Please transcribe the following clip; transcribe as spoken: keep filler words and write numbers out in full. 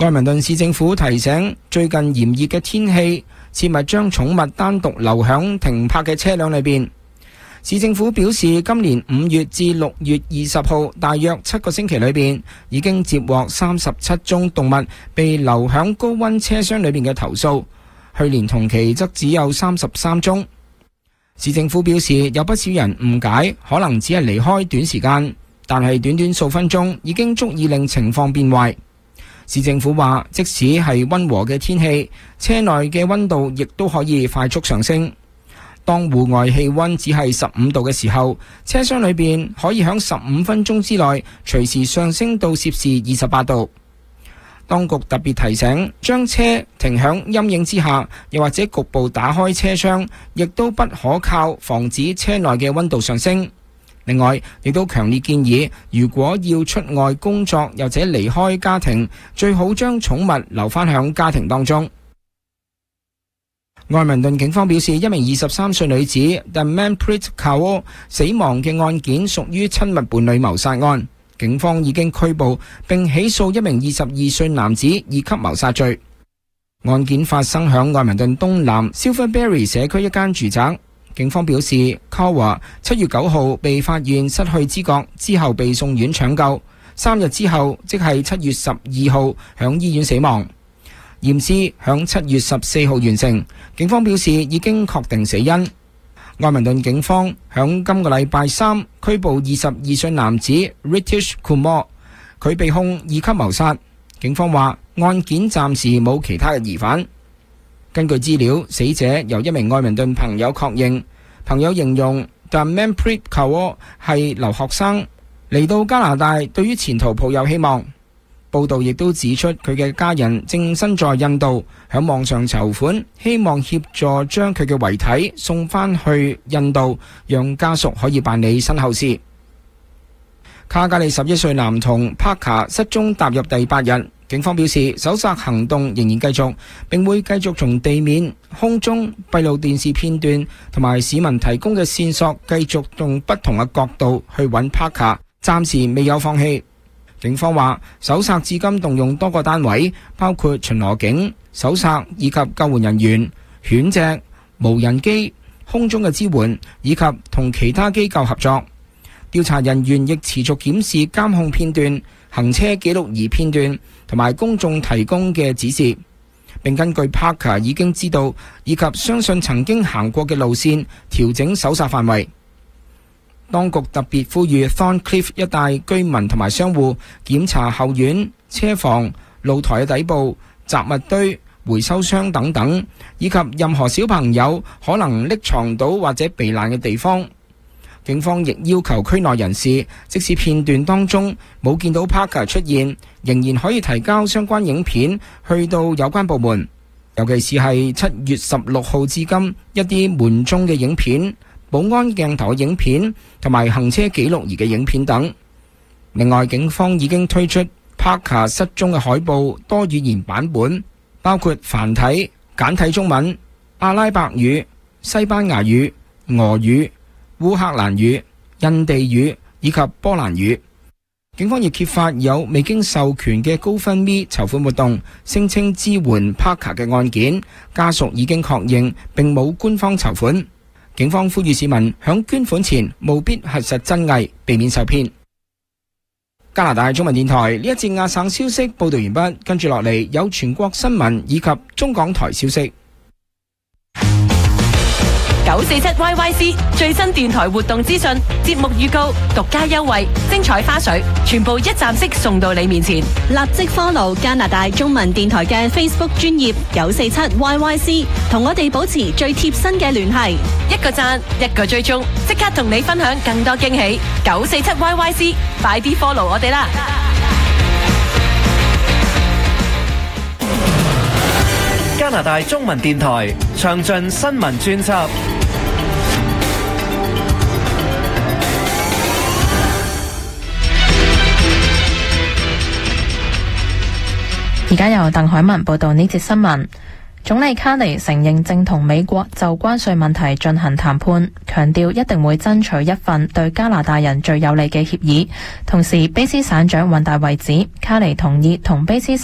愛民頓市政府提醒，最近炎熱嘅天氣，切勿將寵物單獨留響停泊嘅車輛裏邊。市政府表示，今年五月至六月二十號，大約七個星期裏邊，已經接獲三十七宗動物被留響高溫車廂裏邊嘅投訴。去年同期則只有三十三宗。市政府表示，有不少人誤解，可能只係離開短時間，但係短短數分鐘已經足以令情況變壞。市政府話，即使係溫和嘅天氣，車內嘅溫度亦都可以快速上升。當戶外氣溫只係十五度嘅時候，車廂裏邊可以響十五分鐘之內隨時上升到攝氏二十八度。當局特別提醒，將車停響陰影之下，又或者局部打開車廂，亦都不可靠，防止車內嘅溫度上升。另外，亦都強烈建議，如果要出外工作，又或者離開家庭，最好將寵物留返響家庭當中。愛民頓警方表示，一名二十三歲女子 Damanpreet Kaur 死亡嘅案件屬於親密伴侶謀殺案，警方已經拘捕並起訴一名二十二歲男子二級謀殺罪。案件發生響愛民頓東南 Silverberry 社區一間住宅。警方表示， Kaur 七月九號被發現失去知覺，之後被送院搶救，三日之後，即係七月十二號響醫院死亡。驗屍響七月十四號完成，警方表示已經確定死因。愛民頓警方響今個禮拜三拘捕二十二歲男子 Ritesh Kumar， 佢被控二級謀殺。警方話案件暫時冇其他嘅疑犯。根據資料，死者由一名愛民頓朋友確認，朋友形容 Damanpreet Kaur 係留學生嚟到加拿大，對於前途抱有希望。報道亦都指出，佢嘅家人正身在印度，響網上籌款，希望協助將佢嘅遺體送返去印度，讓家屬可以辦理身後事。卡加利十一歲男童 Parker 失蹤踏入第八日，警方表示搜索行動仍然繼續，並會繼續從地面、空中、閉路電視片段同埋市民提供嘅線索，繼續用不同嘅角度去揾 Parker， 暫時未有放棄。警方話，搜索至今動用多個單位，包括巡邏警、搜索以及救援人員、犬隻、無人機、空中嘅支援，以及同其他機構合作。調查人員亦持續檢視監控片段、行車記錄儀片段同埋公眾提供嘅指示，並根據 Parker 已經知道以及相信曾經行過嘅路線調整搜索範圍。當局特別呼籲 Thorncliffe 一帶居民同埋商戶檢查後院、車房、露台嘅底部、雜物堆、回收箱等等，以及任何小朋友可能匿藏到或者避難嘅地方。警方亦要求區內人士，即使片段當中冇見到 Parker 出現，仍然可以提交相關影片去到有關部門，尤其是係七月十六號至今一啲門鐘嘅影片、保安鏡頭嘅影片同埋行車記錄儀嘅影片等。另外，警方已經推出 Parker 失蹤嘅海報多語言版本，包括繁體、簡體中文、阿拉伯語、西班牙語、俄語、烏克蘭語、印地語以及波蘭語。警方亦揭發有未經授權嘅GoFundMe籌款活動，聲稱支援 Parker 嘅案件，家屬已經確認並冇官方籌款。警方呼籲市民響捐款前務必核實真偽，避免受騙。加拿大中文電台呢一節亞省消息報道完畢，跟住落嚟有全國新聞以及中港台消息。 九四七 Y Y C 最新電台活動資訊、節目預告、獨家優惠、精彩花絮，全部一站式送到你面前。 立即 follow 加拿大中文電台嘅 Facebook 專頁九四七 Y Y C， 同我哋保持最貼身嘅聯繫。 一個讚，一個追蹤，即刻同你分享更多驚喜。九四七 Y Y C， 快啲 follow 我哋啦！ 加拿大中文電台詳盡新聞專輯。 而家由鄧海文報道呢節新聞。總理卡尼承認正同美國就關稅問題進行談判，強調一定會爭取一份對加拿大人最有利嘅協議。同時，卑斯省長尹大維指卡尼同意同卑斯